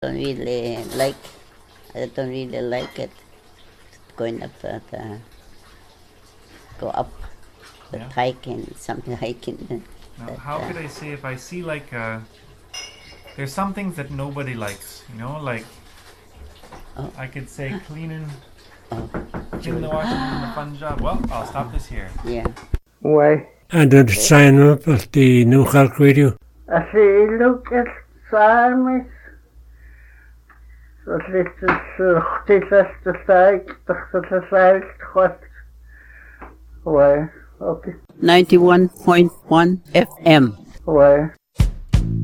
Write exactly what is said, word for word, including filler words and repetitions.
don't really like, I don't really like it going up the, the go up the Yeah. hiking, something hiking. Now, But, how uh, could I say if I see like uh, there's some things that nobody likes, you know, like Oh. I could say cleaning, Oh, cleaning the washing room, a fun job. Well, I'll stop this here. yeah. Why? And then sign up at the New Cork Radio. I see, look at Simon. Dat ligt dus dit beste tijd, toch dat is eigenlijk goed. Why? Okay. ninety-one point one F M. Why?